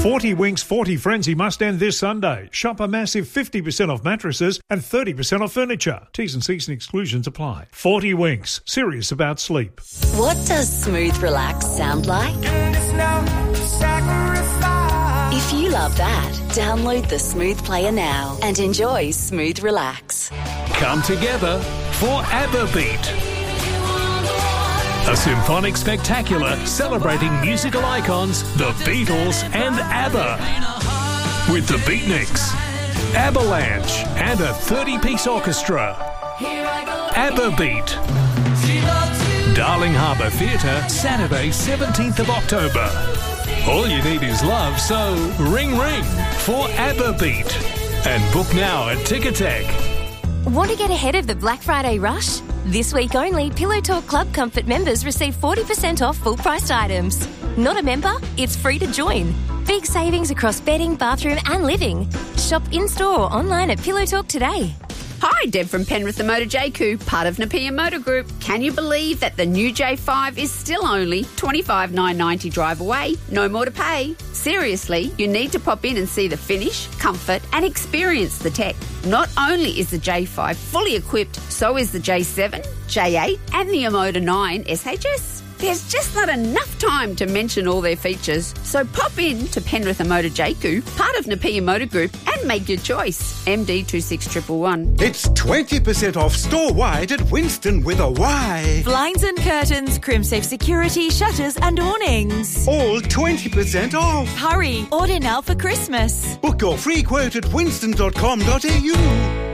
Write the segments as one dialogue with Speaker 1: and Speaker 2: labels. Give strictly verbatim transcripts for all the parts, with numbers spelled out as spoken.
Speaker 1: forty Winks forty Frenzy must end this Sunday. Shop a massive fifty percent off mattresses and thirty percent off furniture. T's and C's and exclusions apply. forty Winks. Serious about sleep.
Speaker 2: What does smooth relax sound like? If you love that, download the Smooth Player now and enjoy Smooth Relax.
Speaker 3: Come together for ABBA Beat. A symphonic spectacular celebrating musical icons, the Beatles and ABBA. With the Beatniks, Avalanche and a thirty-piece orchestra. ABBA Beat. Darling Harbour Theatre, Saturday seventeenth of October. All you need is love, so ring ring for ABBA Beat. And book now at Ticketek.
Speaker 4: Want to get ahead of the Black Friday rush? This week only, Pillow Talk Club Comfort members receive forty percent off full-priced items. Not a member? It's free to join. Big savings across bedding, bathroom and living. Shop in-store or online at Pillow Talk today.
Speaker 5: Hi, Deb from Penrith the Motor J Q, part of Napier Motor Group. Can you believe that the new J five is still only twenty-five thousand nine hundred ninety drive away? No more to pay. Seriously, you need to pop in and see the finish, comfort and experience the tech. Not only is the J five fully equipped, so is the J seven, J eight and the Omoda nine S H S. There's just not enough time to mention all their features. So pop in to Penrith the Motor J Q, part of Napier Motor Group, and make your choice. M D two six one one one.
Speaker 6: It's twenty percent off store-wide at Winston with a Y.
Speaker 7: Blinds and curtains, Crimsafe security, shutters and awnings.
Speaker 6: All twenty percent off.
Speaker 7: Hurry, order now for Christmas.
Speaker 6: Book your free quote at winston dot com dot a u.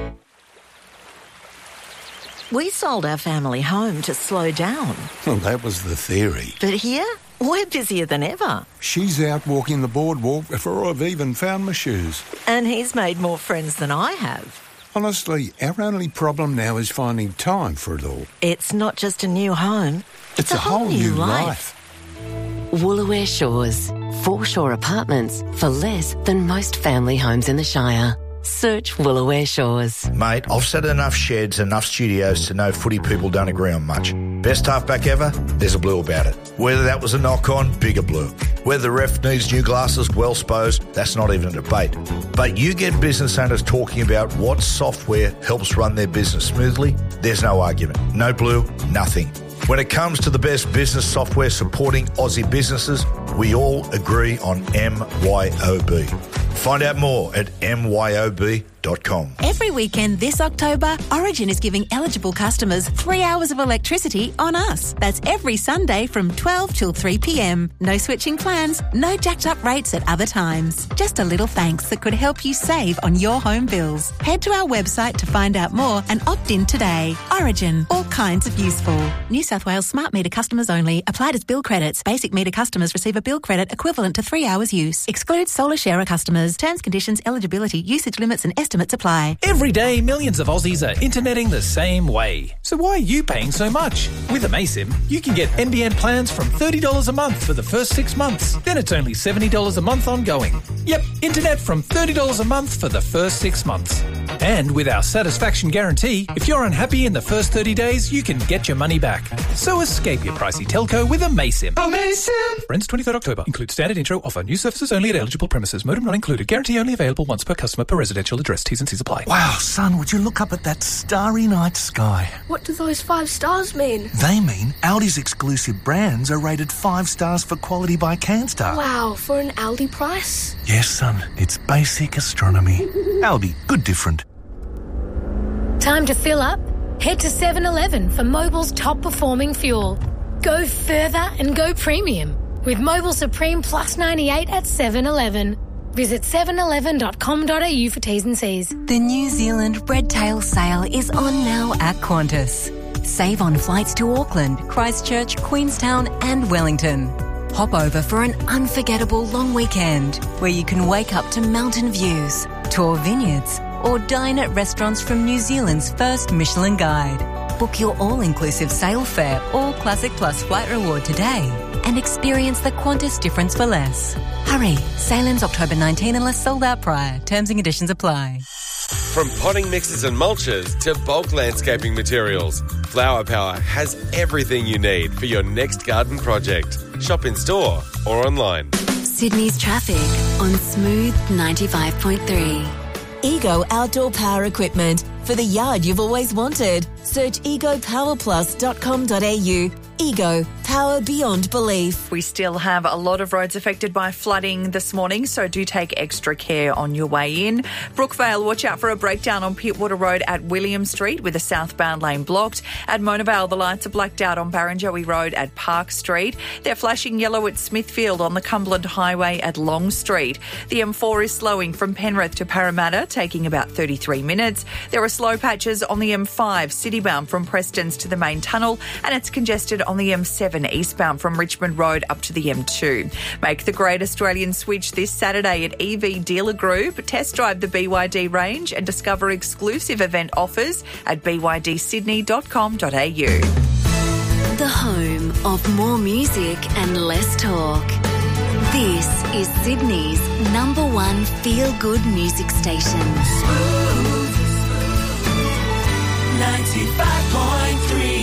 Speaker 8: We sold our family home to slow down.
Speaker 9: Well, that was the theory.
Speaker 8: But here, we're busier than ever.
Speaker 9: She's out walking the boardwalk before I've even found my shoes.
Speaker 8: And he's made more friends than I have.
Speaker 9: Honestly, our only problem now is finding time for it all.
Speaker 8: It's not just a new home.
Speaker 9: It's, it's a, a whole, whole new life.
Speaker 2: life. Woolooware Shores. Foreshore apartments for less than most family homes in the Shire. Search Woolooware Shores.
Speaker 10: Mate, I've set enough sheds, enough studios to know footy people don't agree on much. Best halfback ever? There's a blue about it. Whether that was a knock-on, bigger blue. Whether the ref needs new glasses, well sposed, that's not even a debate. But you get business owners talking about what software helps run their business smoothly, there's no argument. No blue, nothing. When it comes to the best business software supporting Aussie businesses, we all agree on M Y O B. Find out more at m y o b dot com.
Speaker 7: Every weekend this October, Origin is giving eligible customers three hours of electricity on us. That's every Sunday from twelve till three p.m. No switching plans, no jacked up rates at other times. Just a little thanks that could help you save on your home bills. Head to our website to find out more and opt in today. Origin, all kinds of useful. New South Wales smart meter customers only. Applied as bill credits. Basic meter customers receive a bill credit equivalent to three hours use. Excludes solar sharer customers. Terms, conditions, eligibility, usage limits and estimates apply.
Speaker 11: Every day, millions of Aussies are interneting the same way. So why are you paying so much? With Amaysim, you can get N B N plans from thirty dollars a month for the first six months. Then it's only seventy dollars a month ongoing. Yep, internet from thirty dollars a month for the first six months. And with our satisfaction guarantee, if you're unhappy in the first thirty days, you can get your money back. So escape your pricey telco with Amaysim.
Speaker 12: Amaysim!
Speaker 11: Ends twenty-third of October. Includes standard intro. Offer new services only at eligible premises. Modem not included. Guarantee only available once per customer per residential address. T's and C's apply.
Speaker 12: Wow, son, would you look up at that starry night sky?
Speaker 13: What do those five stars mean?
Speaker 12: They mean Aldi's exclusive brands are rated five stars for quality by CanStar.
Speaker 13: Wow, for an Aldi price?
Speaker 12: Yes, son, it's basic astronomy. Aldi, good different.
Speaker 14: Time to fill up? Head to seven eleven for Mobil's top performing fuel. Go further and go premium with Mobil Supreme Plus ninety-eight at seven eleven. Visit seven eleven dot com dot a u for T's and C's.
Speaker 15: The New Zealand Red Tail sale is on now at Qantas. Save on flights to Auckland, Christchurch, Queenstown and Wellington. Hop over for an unforgettable long weekend where you can wake up to mountain views, tour vineyards or dine at restaurants from New Zealand's first Michelin Guide. Book your all-inclusive sail fare or Classic Plus flight reward today and experience the Qantas difference for less. Hurry, sail ends October nineteenth unless sold out prior. Terms and conditions apply.
Speaker 16: From potting mixes and mulches to bulk landscaping materials, Flower Power has everything you need for your next garden project. Shop in store or online.
Speaker 17: Sydney's traffic on Smooth ninety-five point three.
Speaker 18: Ego Outdoor Power Equipment for the yard you've always wanted. Search ego power plus dot com dot a u. Ego, power beyond belief.
Speaker 19: We still have a lot of roads affected by flooding this morning, so do take extra care on your way in. Brookvale, watch out for a breakdown on Pittwater Road at William Street with a southbound lane blocked. At Mona Vale, the lights are blacked out on Barrenjoey Road at Park Street. They're flashing yellow at Smithfield on the Cumberland Highway at Long Street. The M four is slowing from Penrith to Parramatta, taking about thirty-three minutes. There are slow patches on the M five citybound from Prestons to the main tunnel, and it's congested on the M seven eastbound from Richmond Road up to the M two. Make the Great Australian Switch this Saturday at E V Dealer Group. Test drive the B Y D range and discover exclusive event offers at b y d sydney dot com dot a u.
Speaker 17: The home of more music and less talk. This is Sydney's number one feel-good music station.
Speaker 19: ninety-five point three.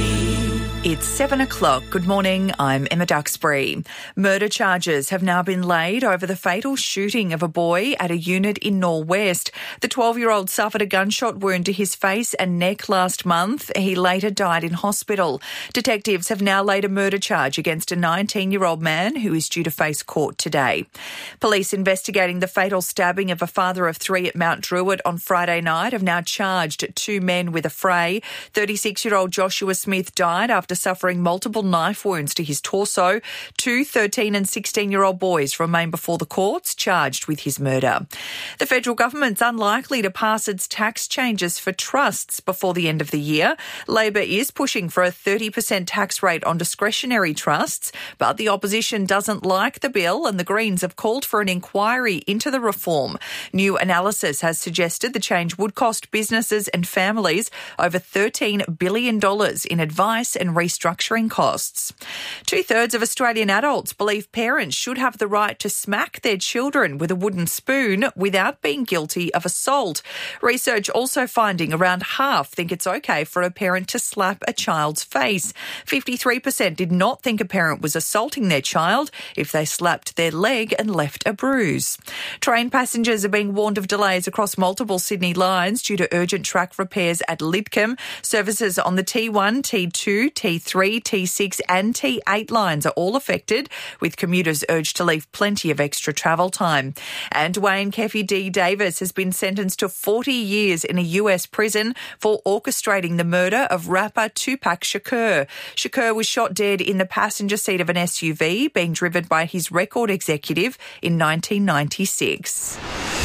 Speaker 19: It's seven o'clock. Good morning. I'm Emma Duxbury. Murder charges have now been laid over the fatal shooting of a boy at a unit in Norwest. The twelve-year-old suffered a gunshot wound to his face and neck last month. He later died in hospital. Detectives have now laid a murder charge against a nineteen-year-old man who is due to face court today. Police investigating the fatal stabbing of a father of three at Mount Druitt on Friday night have now charged two men with a fray. thirty-six-year-old Joshua Smith died after suffering multiple knife wounds to his torso. Two thirteen and sixteen-year-old boys remain before the courts charged with his murder. The federal government's unlikely to pass its tax changes for trusts before the end of the year. Labor is pushing for a thirty percent tax rate on discretionary trusts, but the opposition doesn't like the bill and the Greens have called for an inquiry into the reform. New analysis has suggested the change would cost businesses and families over thirteen billion dollars in advice and restructuring costs. Two-thirds of Australian adults believe parents should have the right to smack their children with a wooden spoon without being guilty of assault. Research also finding around half think it's okay for a parent to slap a child's face. fifty-three percent did not think a parent was assaulting their child if they slapped their leg and left a bruise. Train passengers are being warned of delays across multiple Sydney lines due to urgent track repairs at Lidcombe. Services on the T one, T two, T three, T six and T eight lines are all affected, with commuters urged to leave plenty of extra travel time. And Dwayne Keffi D. Davis has been sentenced to forty years in a U S prison for orchestrating the murder of rapper Tupac Shakur. Shakur was shot dead in the passenger seat of an S U V being driven by his record executive in nineteen ninety-six.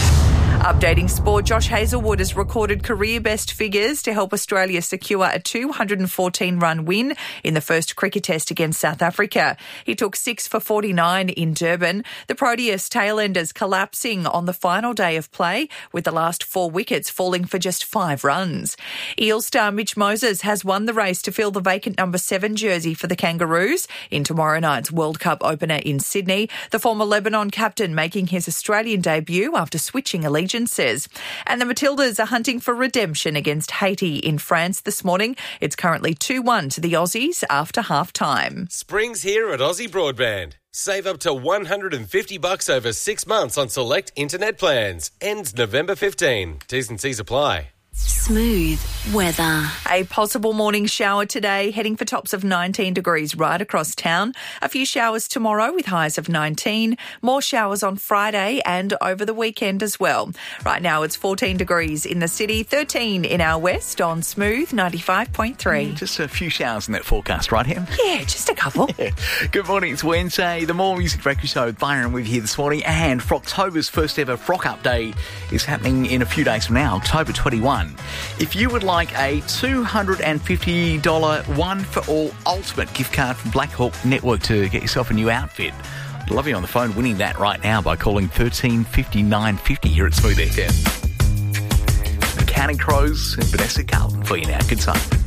Speaker 19: Updating sport, Josh Hazlewood has recorded career-best figures to help Australia secure a two hundred fourteen run win in the first cricket test against South Africa. He took six for forty-nine in Durban. The Proteus tailenders collapsing on the final day of play, with the last four wickets falling for just five runs. Eel star Mitch Moses has won the race to fill the vacant number seven jersey for the Kangaroos in tomorrow night's World Cup opener in Sydney. The former Lebanon captain making his Australian debut after switching allegiance. And the Matildas are hunting for redemption against Haiti in France this morning. It's currently two one to the Aussies after half-time.
Speaker 16: Spring's here at Aussie Broadband. Save up to one hundred fifty bucks over six months on select internet plans. Ends November fifteenth. T's and C's apply.
Speaker 17: Smooth weather.
Speaker 19: A possible morning shower today, heading for tops of nineteen degrees right across town. A few showers tomorrow with highs of nineteen. More showers on Friday and over the weekend as well. Right now it's fourteen degrees in the city, thirteen in our west on Smooth ninety-five point three.
Speaker 20: Just a few showers in that forecast, right, Em?
Speaker 19: Yeah, just a couple.
Speaker 20: Yeah. Good morning, it's Wednesday. The More Music Breakfast Show with Byron with you here this morning. And for October's first ever Frock Up Day is happening in a few days from now, October twenty-first. If you would like a two hundred fifty dollars one-for-all ultimate gift card from Black Hawk Network to get yourself a new outfit, I'd love you on the phone winning that right now by calling thirteen fifty-nine fifty here at Smooth F M. Counting Crows and Vanessa Carlton for you now. Good time.